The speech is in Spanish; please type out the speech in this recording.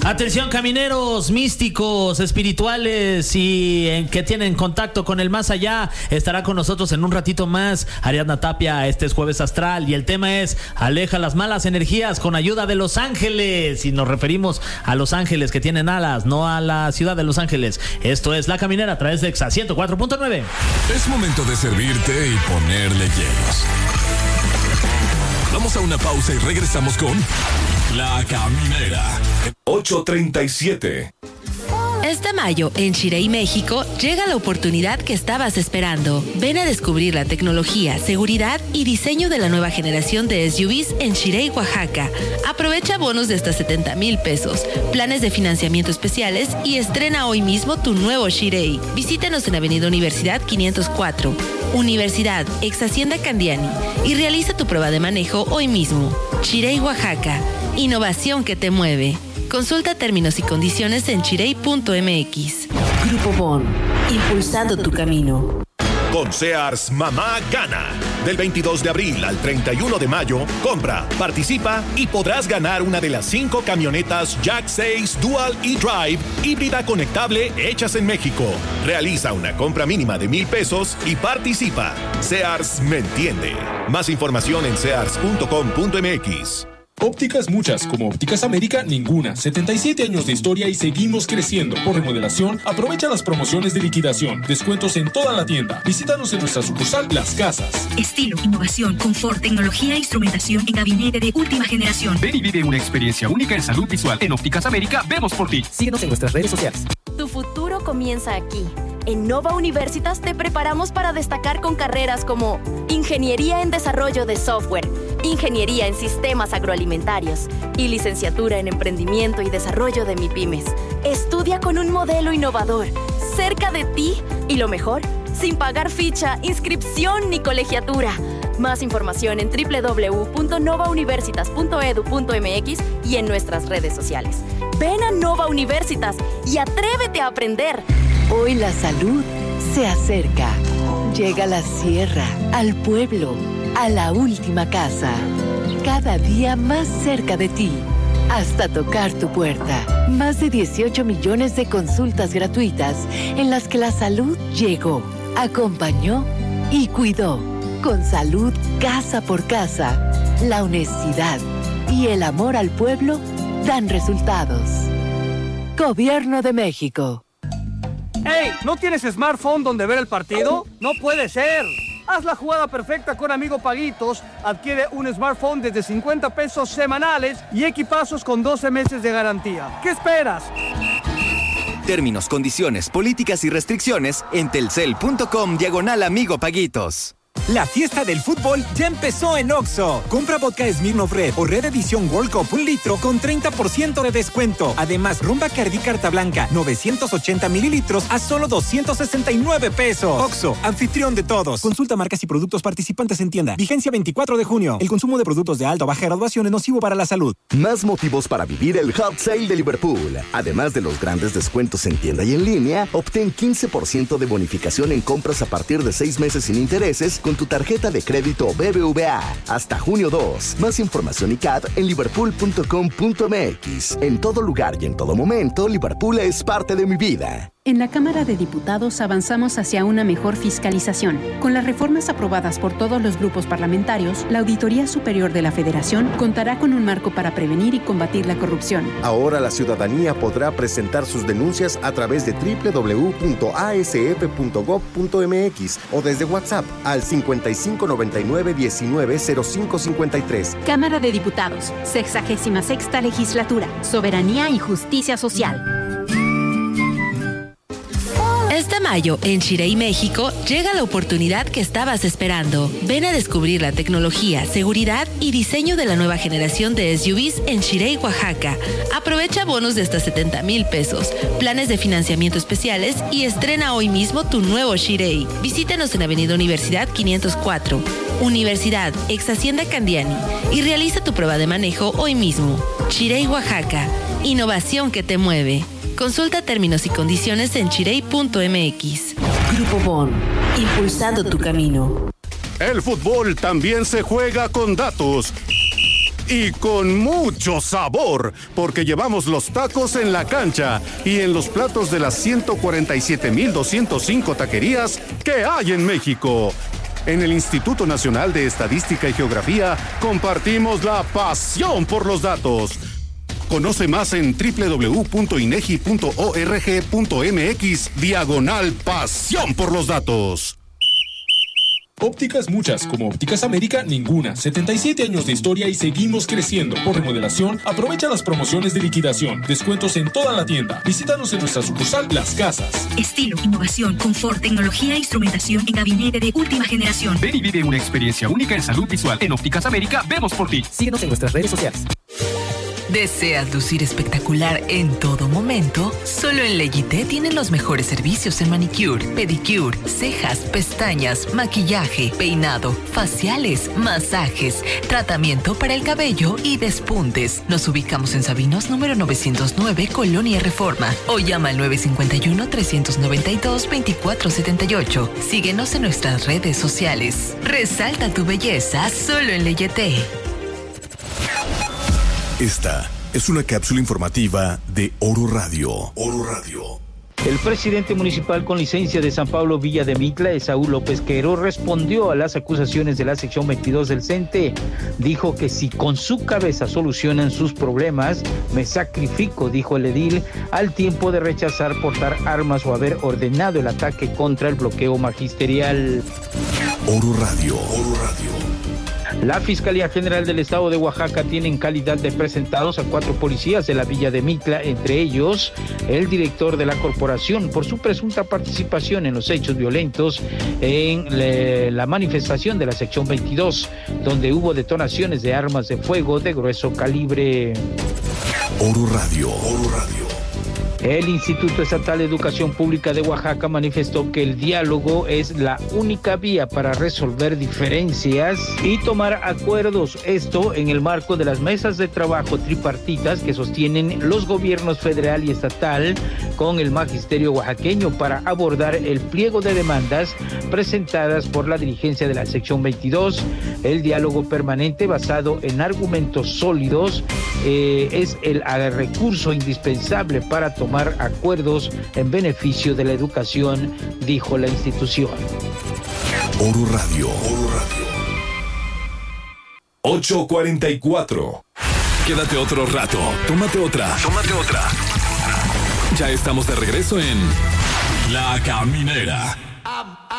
Atención, camineros místicos, espirituales y que tienen contacto con el más allá. Estará con nosotros en un ratito más Ariadna Tapia. Este es Jueves Astral y el tema es aleja las malas energías con ayuda de los ángeles. Y nos referimos a los ángeles que tienen alas, no a la ciudad de Los Ángeles. Esto es La Caminera a través de Exa 104.9. Es momento de servirte y ponerle hielos. Vamos a una pausa y regresamos con La Caminera. 8:37. Este mayo, en Xirey, México, llega la oportunidad que estabas esperando. Ven a descubrir la tecnología, seguridad y diseño de la nueva generación de SUVs en Xirey, Oaxaca. Aprovecha bonos de hasta 70,000 pesos, planes de financiamiento especiales y estrena hoy mismo tu nuevo Xirey. Visítanos en Avenida Universidad 504, Universidad, ex Hacienda Candiani, y realiza tu prueba de manejo hoy mismo. Xirey, Oaxaca. Innovación que te mueve. Consulta términos y condiciones en xirey.mx. Grupo Bon, impulsando tu camino. Con Sears, mamá gana. Del 22 de abril al 31 de mayo, compra, participa y podrás ganar una de las 5 camionetas Jack 6 Dual e-Drive híbrida conectable hechas en México. Realiza una compra mínima de 1,000 pesos y participa. Sears me entiende. Más información en sears.com.mx. Ópticas muchas, como Ópticas América, ninguna. 77 años de historia y seguimos creciendo. Por remodelación, aprovecha las promociones de liquidación. Descuentos en toda la tienda. Visítanos en nuestra sucursal Las Casas. Estilo, innovación, confort, tecnología e instrumentación en gabinete de última generación. Ven y vive una experiencia única en salud visual. En Ópticas América, vemos por ti. Síguenos en nuestras redes sociales. Tu futuro comienza aquí. En Nova Universitas te preparamos para destacar con carreras como Ingeniería en Desarrollo de Software, Ingeniería en Sistemas Agroalimentarios y Licenciatura en Emprendimiento y Desarrollo de MIPYMES. Estudia con un modelo innovador, cerca de ti y lo mejor, sin pagar ficha, inscripción ni colegiatura. Más información en www.novauniversitas.edu.mx y en nuestras redes sociales. Ven a Nova Universitas y atrévete a aprender. Hoy la salud se acerca. Llega a la sierra, al pueblo, a la última casa. Cada día más cerca de ti, hasta tocar tu puerta. Más de 18 millones de consultas gratuitas en las que la salud llegó, acompañó y cuidó. Con salud casa por casa, la honestidad y el amor al pueblo dan resultados. Gobierno de México. ¡Hey! ¿No tienes smartphone donde ver el partido? ¡No puede ser! Haz la jugada perfecta con Amigo Paguitos. Adquiere un smartphone desde 50 pesos semanales y equipazos con 12 meses de garantía. ¿Qué esperas? Términos, condiciones, políticas y restricciones en telcel.com/Amigo Paguitos. La fiesta del fútbol ya empezó en Oxxo. Compra vodka Smirnoff Red o Red Edición World Cup 1 litro con 30% de descuento. Además, Rum Bacardí Carta Blanca 980 mililitros a solo 269 pesos. Oxxo, anfitrión de todos. Consulta marcas y productos participantes en tienda. Vigencia 24 de junio. El consumo de productos de alta o baja graduación es nocivo para la salud. Más motivos para vivir el Hot Sale de Liverpool. Además de los grandes descuentos en tienda y en línea, obtén 15% de bonificación en compras a partir de 6 meses sin intereses con tu tarjeta de crédito BBVA. Hasta junio 2. Más información y CAD en liverpool.com.mx. En todo lugar y en todo momento, Liverpool es parte de mi vida. En la Cámara de Diputados avanzamos hacia una mejor fiscalización. Con las reformas aprobadas por todos los grupos parlamentarios, la Auditoría Superior de la Federación contará con un marco para prevenir y combatir la corrupción. Ahora la ciudadanía podrá presentar sus denuncias a través de www.asf.gov.mx o desde WhatsApp al 5599190553. Cámara de Diputados, 66ª Legislatura, Soberanía y Justicia Social. Este mayo, en Xirey, México, llega la oportunidad que estabas esperando. Ven a descubrir la tecnología, seguridad y diseño de la nueva generación de SUVs en Xirey, Oaxaca. Aprovecha bonos de hasta 70,000 pesos, planes de financiamiento especiales y estrena hoy mismo tu nuevo Xirey. Visítanos en Avenida Universidad 504, Universidad, ex Hacienda Candiani, y realiza tu prueba de manejo hoy mismo. Xirey, Oaxaca. Innovación que te mueve. Consulta términos y condiciones en xirey.mx. Grupo Bon, impulsando tu camino. El fútbol también se juega con datos. y con mucho sabor, porque llevamos los tacos en la cancha y en los platos de las 147,205 taquerías que hay en México. En el Instituto Nacional de Estadística y Geografía compartimos la pasión por los datos. Conoce más en www.inegi.org.mx/pasión por los datos. Ópticas muchas, como Ópticas América, ninguna. 77 años de historia y seguimos creciendo. Por remodelación, aprovecha las promociones de liquidación. Descuentos en toda la tienda. Visítanos en nuestra sucursal Las Casas. Estilo, innovación, confort, tecnología e instrumentación en gabinete de última generación. Ven y vive una experiencia única en salud visual. En Ópticas América, vemos por ti. Síguenos en nuestras redes sociales. ¿Deseas lucir espectacular en todo momento? Solo en Legité tienen los mejores servicios en manicure, pedicure, cejas, pestañas, maquillaje, peinado, faciales, masajes, tratamiento para el cabello y despuntes. Nos ubicamos en Sabinos número 909, Colonia Reforma, o llama al 951-392-2478. Síguenos en nuestras redes sociales. Resalta tu belleza solo en Legité. Esta es una cápsula informativa de Oro Radio. Oro Radio. El presidente municipal con licencia de San Pablo Villa de Mitla, Esaú López Quero, respondió a las acusaciones de la sección 22 del CENTE. Dijo que si con su cabeza solucionan sus problemas, me sacrifico, dijo el edil, al tiempo de rechazar portar armas o haber ordenado el ataque contra el bloqueo magisterial. Oro Radio. Oro Radio. La Fiscalía General del Estado de Oaxaca tiene en calidad de presentados a 4 policías de la Villa de Mitla, entre ellos el director de la corporación, por su presunta participación en los hechos violentos en la manifestación de la sección 22, donde hubo detonaciones de armas de fuego de grueso calibre. Oro Radio. Oro Radio. El Instituto Estatal de Educación Pública de Oaxaca manifestó que el diálogo es la única vía para resolver diferencias y tomar acuerdos. Esto en el marco de las mesas de trabajo tripartitas que sostienen los gobiernos federal y estatal con el magisterio oaxaqueño para abordar el pliego de demandas presentadas por la dirigencia de la sección 22. El diálogo permanente basado en argumentos sólidos es el recurso indispensable para tomar acuerdos en beneficio de la educación, dijo la institución. Oro Radio. Oro Radio. 8:44. Quédate otro rato. Tómate otra. Ya estamos de regreso en La Caminera.